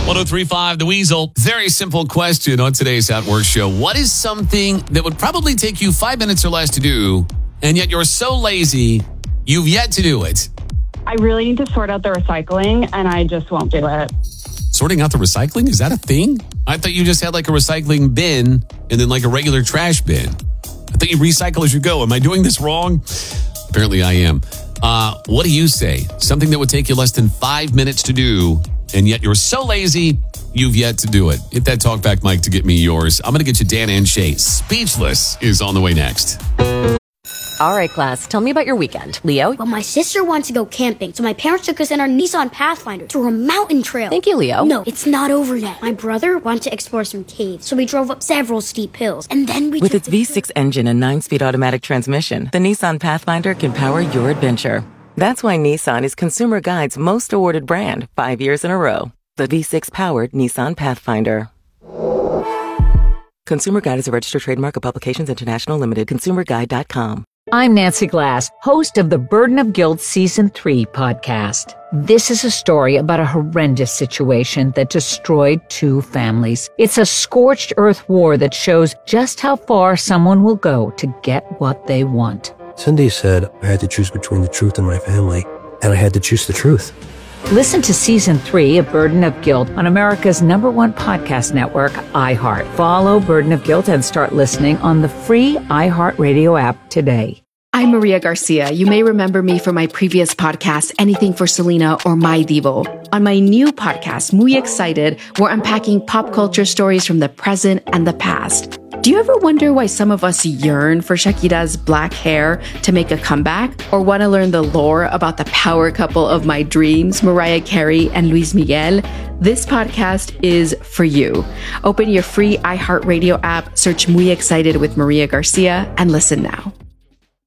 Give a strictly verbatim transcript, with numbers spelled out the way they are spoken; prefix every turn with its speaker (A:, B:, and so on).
A: one oh three point five The Weasel. Very simple question on today's At Work show. What is something that would probably take you five minutes or less to do, and yet you're so lazy, you've yet to do it?
B: I really need to sort out the recycling, and I just won't do it.
A: Sorting out the recycling? Is that a thing? I thought you just had like a recycling bin and then like a regular trash bin. I thought you recycle as you go. Am I doing this wrong? Apparently I am. Uh, what do you say? Something that would take you less than five minutes to do, and yet you're so lazy, you've yet to do it. Hit that talkback mic to get me yours. I'm going to get you Dan and Shay. Speechless is on the way next.
C: All right, class, tell me about your weekend. Leo?
D: Well, my sister wants to go camping, so my parents took us in our Nissan Pathfinder through a mountain trail.
C: Thank you, Leo.
D: No, it's not over yet. My brother wanted to explore some caves, so we drove up several steep hills, and then we...
E: With its V six engine and nine-speed automatic transmission, the Nissan Pathfinder can power your adventure. That's why Nissan is Consumer Guide's most awarded brand, five years in a row. The V six-powered Nissan Pathfinder. Consumer Guide is a registered trademark of Publications International Limited. consumer guide dot com.
F: I'm Nancy Glass, host of the Burden of Guilt Season three podcast. This is a story about a horrendous situation that destroyed two families. It's a scorched earth war that shows just how far someone will go to get what they want.
G: Cindy said I had to choose between the truth and my family, and I had to choose the truth.
F: Listen to Season three of Burden of Guilt on America's number one podcast network, iHeart. Follow Burden of Guilt and start listening on the free iHeartRadio app today.
H: I'm Maria Garcia. You may remember me from my previous podcast, Anything for Selena or My Divo. On my new podcast, Muy Excited, we're unpacking pop culture stories from the present and the past. Do you ever wonder why some of us yearn for Shakira's black hair to make a comeback? Or want to learn the lore about the power couple of my dreams, Mariah Carey and Luis Miguel? This podcast is for you. Open your free iHeartRadio app, search Muy Excited with Maria Garcia, and listen now.